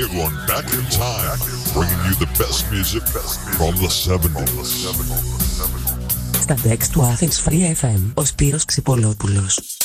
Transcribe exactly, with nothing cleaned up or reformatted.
We're going back in time, bringing you the best music from the seventies. Στα decks του Athens Free εφ εμ, ο Σπύρος Ξυπολόπουλος.